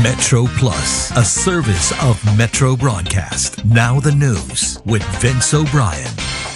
Metro Plus, a service of Metro Broadcast. Now the news with Vince O'Brien.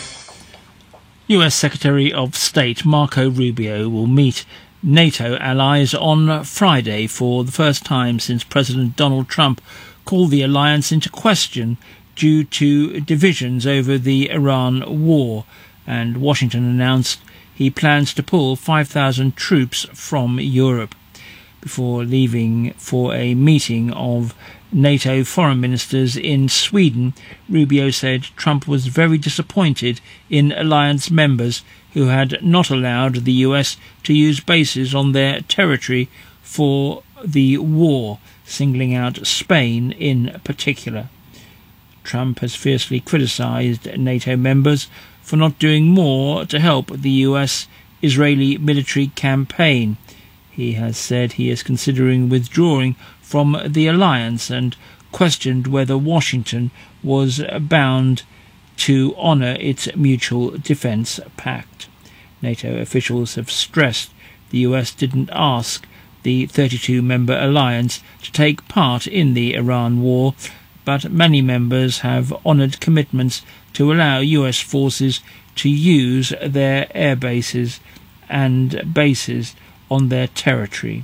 US Secretary of State Marco Rubio will meet NATO allies on Friday for the first time since President Donald Trump called the alliance into question due to divisions over the Iran war, and Washington announced he plans to pull 5,000 troops from Europe. Before leaving for a meeting of NATO foreign ministers in Sweden, Rubio said Trump was very disappointed in alliance members who had not allowed the US to use bases on their territory for the war, singling out Spain in particular. Trump has fiercely criticized NATO members for not doing more to help the US-Israeli military campaign. He has said he is considering withdrawing from the alliance and questioned whether Washington was bound to honour its mutual defence pact. NATO officials have stressed the US didn't ask the 32-member alliance to take part in the Iran war, but many members have honoured commitments to allow US forces to use their air bases and bases on their territory.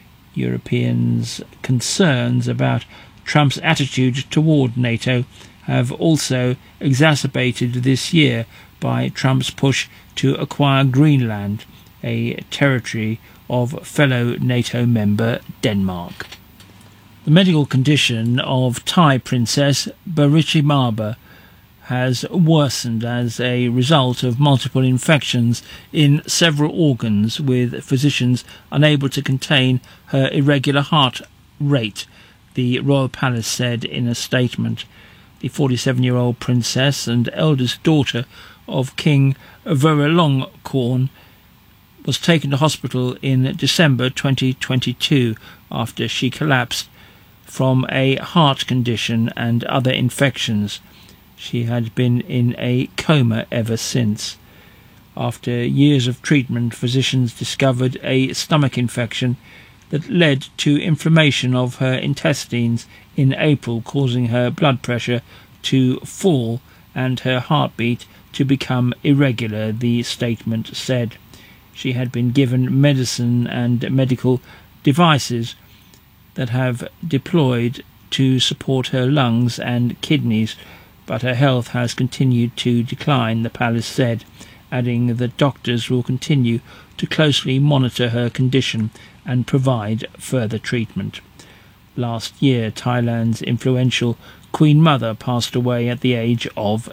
Europeans' concerns about Trump's attitude toward NATO have also exacerbated this year by Trump's push to acquire Greenland, a territory of fellow NATO member Denmark. The medical condition of Thai Princess Barichimaba has worsened as a result of multiple infections in several organs, with physicians unable to contain her irregular heart rate, the Royal Palace said in a statement. The 47-year-old princess and eldest daughter of King Vajiralongkorn was taken to hospital in December 2022 after she collapsed from a heart condition and other infections. She had been in a coma ever since. After years of treatment, physicians discovered a stomach infection that led to inflammation of her intestines in April, causing her blood pressure to fall and her heartbeat to become irregular, the statement said. She had been given medicine and medical devices that have deployed to support her lungs and kidneys, but her health has continued to decline, the palace said, adding that doctors will continue to closely monitor her condition and provide further treatment. Last year, Thailand's influential Queen Mother passed away at the age of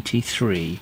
93.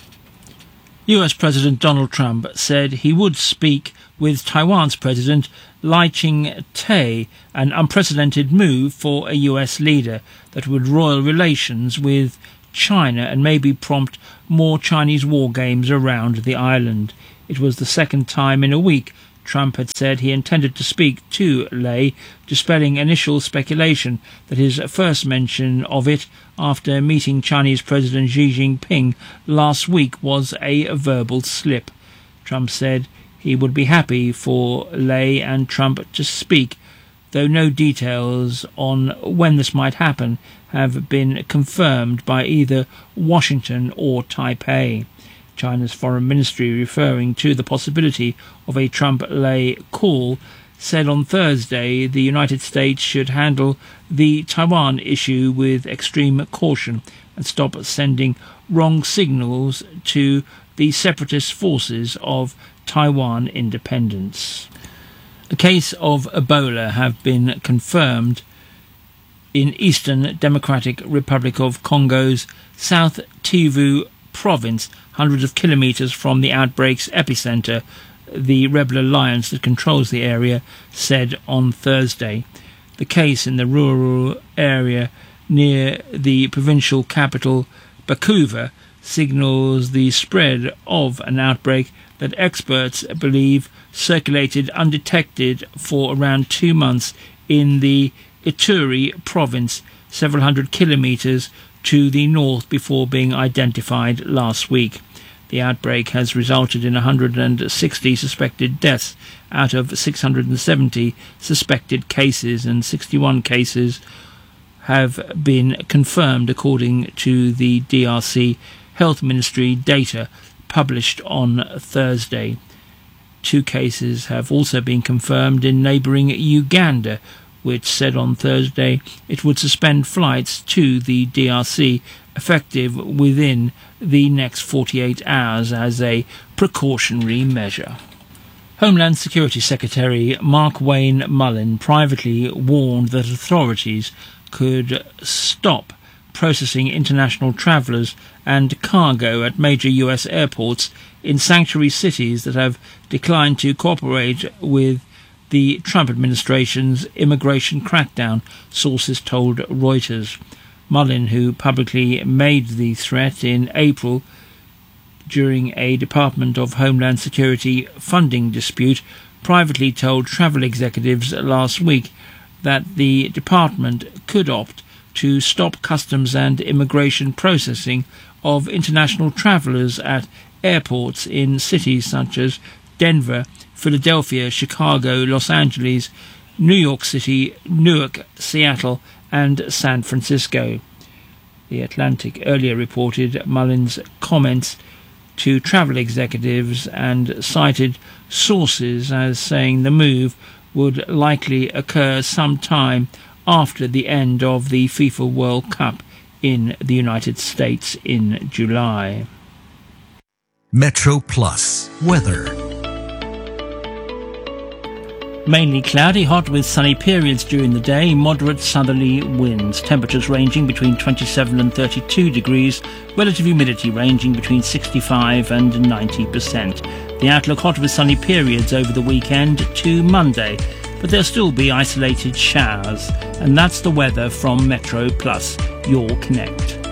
US President Donald Trump said he would speak with Taiwan's President Lai Ching-te, an unprecedented move for a US leader that would roil relations with China and maybe prompt more Chinese war games around the island. It was the second time in a week Trump had said he intended to speak to Lai, dispelling initial speculation that his first mention of it after meeting Chinese President Xi Jinping last week was a verbal slip. Trump said he would be happy for Lai and Trump to speak, though no details on when this might happen have been confirmed by either Washington or Taipei. China's foreign ministry, referring to the possibility of a Trump-Lai call, said on Thursday the United States should handle the Taiwan issue with extreme caution and stop sending wrong signals to the separatist forces of Taiwan independence. A case of Ebola have been confirmed in Eastern Democratic Republic of Congo's South Kivu province, hundreds of kilometres from the outbreak's epicentre, the rebel alliance that controls the area said on Thursday. The case in the rural area near the provincial capital Bakuva signals the spread of an outbreak that experts believe circulated undetected for around 2 months in the Ituri province, several hundred kilometres to the north before being identified last week. The outbreak has resulted in 160 suspected deaths out of 670 suspected cases, and 61 cases have been confirmed according to the DRC Health Ministry data published on Thursday. 2 cases have also been confirmed in neighbouring Uganda, which said on Thursday it would suspend flights to the DRC effective within the next 48 hours as a precautionary measure. Homeland Security Secretary Mark Wayne Mullen privately warned that authorities could stop processing international travellers and cargo at major US airports in sanctuary cities that have declined to cooperate with the Trump administration's immigration crackdown, sources told Reuters. Mullen, who publicly made the threat in April during a Department of Homeland Security funding dispute, privately told travel executives last week that the department could opt to stop customs and immigration processing of international travellers at airports in cities such as Denver, Philadelphia, Chicago, Los Angeles, New York City, Newark, Seattle and San Francisco. The Atlantic earlier reported Mullen's comments to travel executives and cited sources as saying the move would likely occur sometime after the end of the FIFA World Cup in the United States in July. Metro Plus weather. Mainly cloudy, hot with sunny periods during the day, moderate southerly winds, temperatures ranging between 27 and 32 degrees, relative humidity ranging between 65 and 90%. The outlook hot with sunny periods over the weekend to Monday, but there'll still be isolated showers. And that's the weather from Metro Plus, your Connect.